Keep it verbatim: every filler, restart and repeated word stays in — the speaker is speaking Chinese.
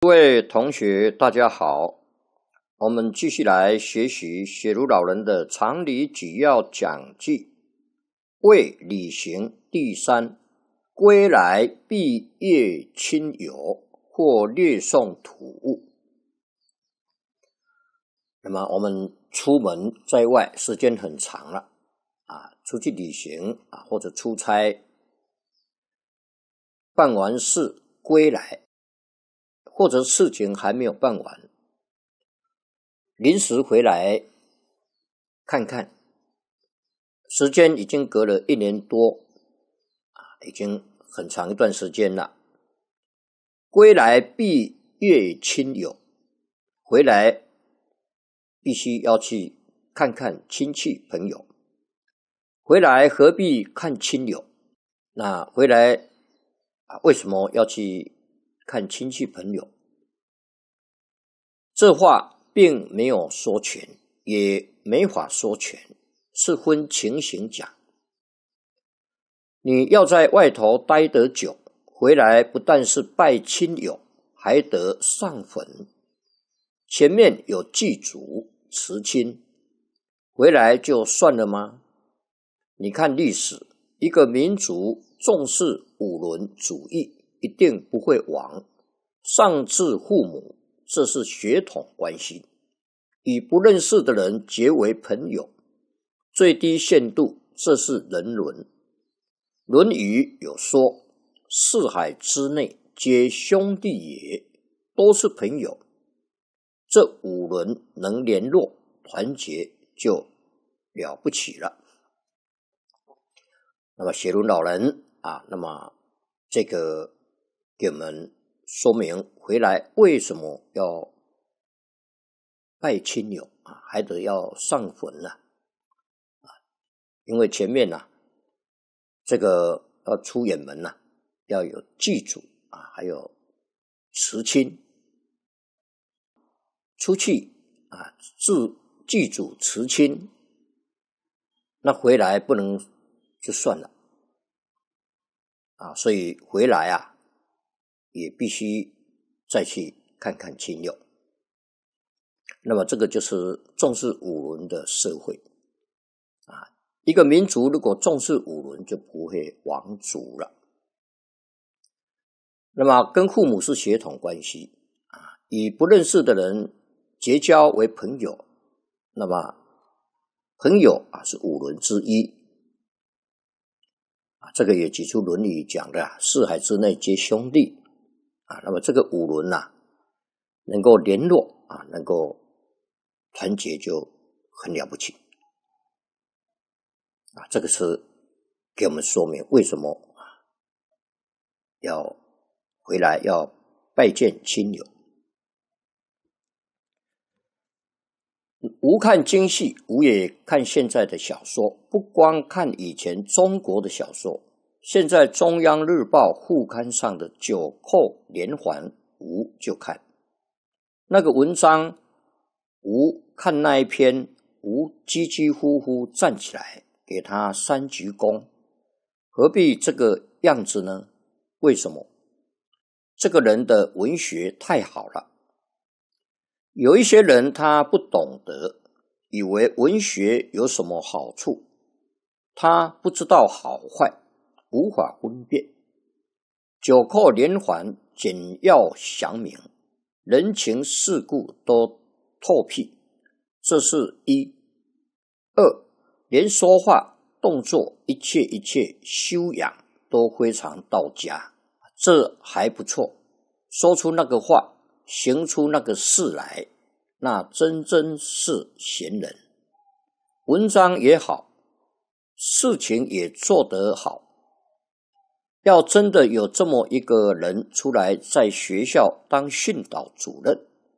各位同学，大家好，我们继续来学习写如老人的常理举要讲记，为旅行第三，归来必谒亲友或略送土物。那么我们出门在外时间很长了啊，出去旅行啊，或者出差，办完事归来，或者事情还没有办完，临时回来看看，时间已经隔了一年多啊，已经很长一段时间了。归来必谒亲友，回来必须要去看看亲戚朋友。回来何必看亲友？那回来啊，为什么要去看亲戚朋友？这话并没有说全，也没法说全，是分情形讲。你要在外头待得久，回来不但是拜亲友，还得上坟。前面有祭祖辞亲，回来就算了吗？你看历史，一个民族重视五伦主义，一定不会亡。上至父母，这是血统关系，与不认识的人结为朋友，最低限度这是人伦。论语有说，四海之内皆兄弟也，都是朋友。这五伦能联络团结就了不起了。那么写如老人啊，那么这个给我们说明回来为什么要拜亲友啊，还得要上坟呢、啊？因为前面呢、啊，这个要出远门呢、啊，要有祭祖啊，还有辞亲，出去啊，自祭祖辞亲，那回来不能就算了啊，所以回来啊，也必须再去看看亲友。那么这个就是重视五伦的社会啊。一个民族如果重视五伦，就不会亡族了。那么跟父母是血统关系啊，与不认识的人结交为朋友，那么朋友啊是五伦之一啊，这个也举出《论语》讲的啊，四海之内皆兄弟啊。那么这个五伦啊，能够联络啊，能够团结就很了不起啊。这个是给我们说明为什么要回来要拜见亲友。吾看京戏，吾也看现在的小说，不光看以前中国的小说，现在中央日报副刊上的九扣连环，吾就看那个文章，吾看那一篇，吾几几乎乎站起来给他三鞠躬。何必这个样子呢？为什么？这个人的文学太好了。有一些人他不懂得，以为文学有什么好处，他不知道好坏，无法分辨。九扣连环，简要详明，人情世故都透辟，这是一。二，连说话动作一切一切修养都非常到家，这还不错，说出那个话，行出那个事来，那真真是贤人。文章也好，事情也做得好。要真的有这么一个人出来在学校当训导主任，